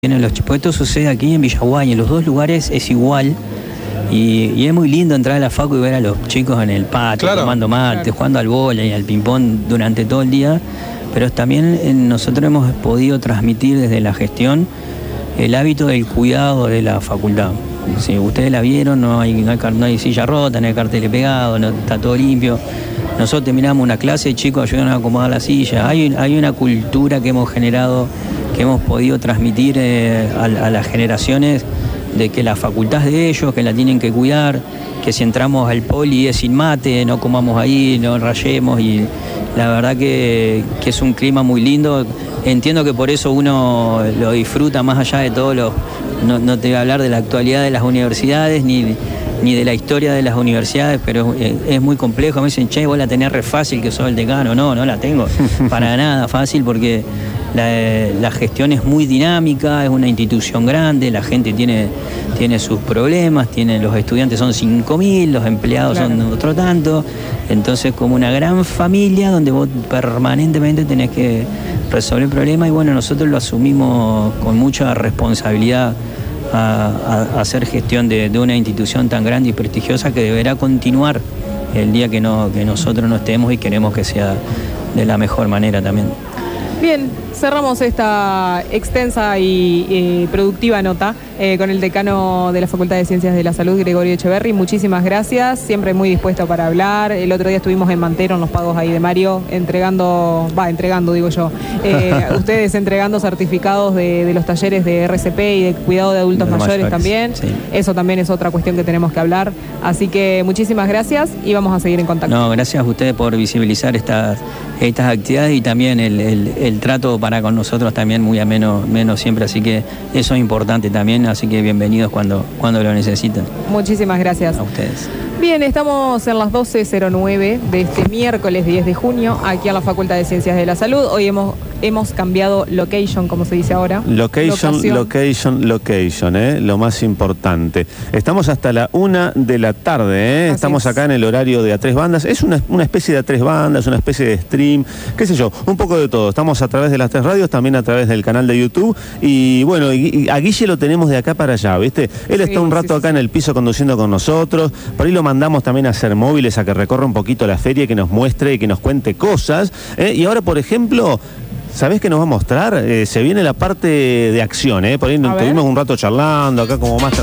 Pues esto sucede aquí en Villaguay, en los dos lugares es igual y es muy lindo entrar a la facu y ver a los chicos en el patio, tomando mate, jugando al vóley y al ping-pong durante todo el día, pero también nosotros hemos podido transmitir desde la gestión el hábito del cuidado de la facultad. Si ustedes la vieron, no hay silla rota, no hay carteles pegados, no, está todo limpio. Nosotros terminamos una clase, chicos ayudan a acomodar la silla. Hay una cultura que hemos generado, que hemos podido transmitir a las generaciones, de que la facultad es de ellos, que la tienen que cuidar, que si entramos al poli es sin mate, no comamos ahí, no rayemos, y la verdad que es un clima muy lindo. Entiendo que por eso uno lo disfruta más allá de todo lo... No te voy a hablar de la actualidad de las universidades ni de la historia de las universidades, pero es muy complejo. Me dicen, che, vos la tenés re fácil que sos el decano. No la tengo para nada fácil, porque la gestión es muy dinámica, es una institución grande, la gente tiene sus problemas, los estudiantes son 5.000, los empleados son otro tanto, entonces como una gran familia donde vos permanentemente tenés que resolver problemas, y bueno, nosotros lo asumimos con mucha responsabilidad a hacer gestión de una institución tan grande y prestigiosa, que deberá continuar el día que nosotros no estemos, y queremos que sea de la mejor manera también. Bien, cerramos esta extensa y productiva nota con el decano de la Facultad de Ciencias de la Salud, Gregorio Echeverri. Muchísimas gracias, siempre muy dispuesto para hablar. El otro día estuvimos en Mantero, en los pagos ahí de Mario, entregando digo yo, ustedes entregando certificados de los talleres de RCP y de cuidado de adultos mayores también. Sí. Eso también es otra cuestión que tenemos que hablar. Así que muchísimas gracias y vamos a seguir en contacto. No, gracias a ustedes por visibilizar estas actividades, y también el trato para con nosotros también muy ameno siempre, así que eso es importante también, así que bienvenidos cuando lo necesiten. Muchísimas gracias. A ustedes. Bien, estamos en las 12:09 de este miércoles 10 de junio, aquí en la Facultad de Ciencias de la Salud. Hoy hemos cambiado location, como se dice ahora. Location, lo más importante. Estamos hasta la 1 de la tarde, Estamos acá en el horario de A Tres Bandas. Es una especie de A Tres Bandas, una especie de stream, qué sé yo, un poco de todo. Estamos a través de las tres radios, también a través del canal de YouTube. Y bueno, y a Guille lo tenemos de acá para allá, ¿viste? Él está un rato acá en el piso conduciendo con nosotros. Por ahí lo mandamos también a hacer móviles, a que recorra un poquito la feria, que nos muestre, que nos cuente cosas. Y ahora, por ejemplo, ¿sabés qué nos va a mostrar? Se viene la parte de acción, Por ahí tuvimos un rato charlando acá como más